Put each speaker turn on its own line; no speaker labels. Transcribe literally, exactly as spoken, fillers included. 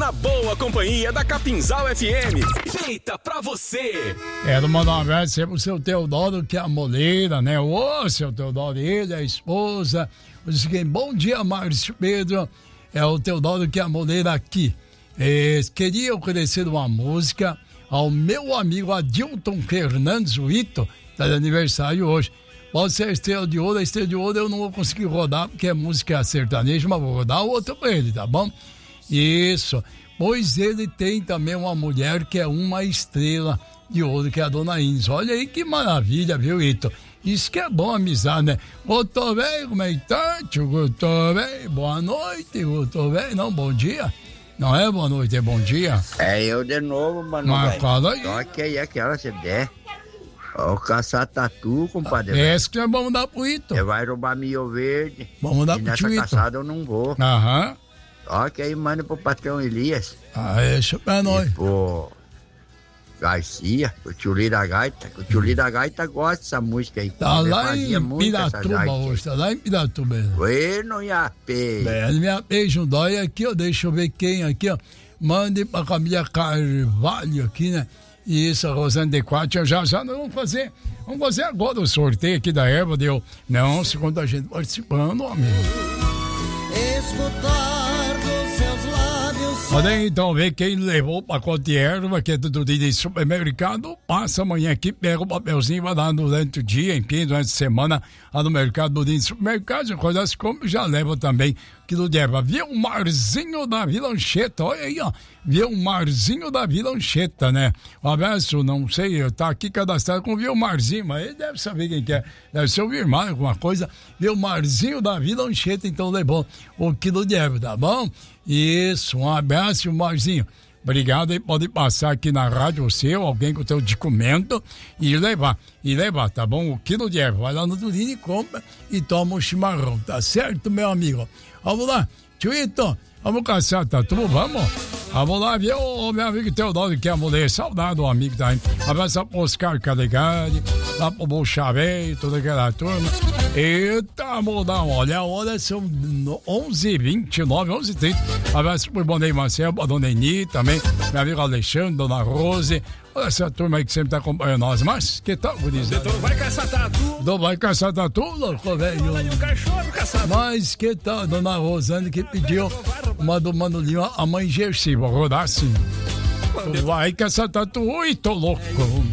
na boa companhia da Capinzal F M. Feita pra você.
Quero mandar um abraço sempre pro seu Teodoro, que é a moleira, né? Ô, seu Teodoro, ele, a esposa. Eu disse que bom dia, Márcio Pedro. É o Teodoro, que é a moleira aqui. É, queria oferecer uma música ao meu amigo Adilton Fernandes, o Ito, tá de aniversário hoje. Pode ser a Estrela de Ouro, a Estrela de Ouro eu não vou conseguir rodar porque é música sertaneja, mas vou rodar outra pra ele, tá bom? Isso, pois ele tem também uma mulher que é uma estrela de ouro, que é a Dona Inês. Olha aí que maravilha, viu, Ito? Isso que é bom, amizade, né? Gostou, velho? Como é que tá? Gostou, velho? Boa noite, gostou, velho? Não, bom dia. Não é boa noite, é bom dia.
É eu de novo, mano.
Mas fala aí.
Só que aí aquela se der. Ó, caçar tatu, compadre.
É isso que nós vamos dar pro Ito.
Você vai roubar milho verde.
Vamos dar
e
pro
nessa
Ito.
caçada eu não vou.
Aham.
Ó, que aí manda pro patrão Elias.
Ah, é isso pra nós.
E pro Garcia, o tio Lira Gaita. O tio Lira Gaita gosta dessa música aí.
Tá
Ele
lá
fazia
em
muito essa
Piratuba
gaita.
hoje, tá lá em Piratuba.
Bueno, Iapê.
Bem, me beijo, um dói aqui, ó, deixa eu ver quem aqui, ó. Mande pra Camila Carvalho aqui, né? Isso, a Rosane de Quatro, já já nós vamos fazer, vamos fazer agora o sorteio aqui da erva, deu, não, segundo a gente participando, amigo.
Escutar dos seus lábios.
Podem então ver quem levou o pacote de erva, que é do dia de supermercado, passa amanhã aqui, pega o papelzinho, vai lá durante o dia, enfim, durante a semana, lá no mercado, do dia de supermercado, coisas assim como já leva também quilo de erva. Viu o Marzinho da Vila Anchieta, olha aí, ó, viu o Marzinho da Vila Anchieta, né? Um abraço, não sei, tá aqui cadastrado com o Marzinho, mas ele deve saber quem que é, deve ser o irmão, alguma coisa, viu o Marzinho da Vila Anchieta, então levou o quilo de erva, tá bom? Isso, um abraço, Marzinho. Obrigado, aí pode passar aqui na rádio o seu, alguém com o seu documento e levar, e levar, tá bom? O quilo de erva, vai lá no Durinho e compra e toma um chimarrão, tá certo, meu amigo? Vamos lá, tio Ito, vamos caçar tatu, vamos? Vamos lá, viu, o meu amigo Teodoro, que é a mulher, saudade do amigo da gente. Abraço pro Oscar Calegari, lá pro Bolchavei, toda aquela turma. Eita, vamos dar uma olhada, a hora são onze e vinte e nove, onze e trinta. Abraço pro Bonei Marcelo, a dona Eni também, meu amigo Alexandre, dona Rose. Olha essa turma aí que sempre tá acompanhando nós. Mas, que tal, gurizada?
Então vai caçar tatu.
Não vai caçar tatu, louco, velho?
Olha o cachorro caçado.
Mas, que tal, dona Rosane, que pediu uma do Mano Lima, a mãe Gersi, vou rodar assim. Vai caçar tatu, ui, tô louco.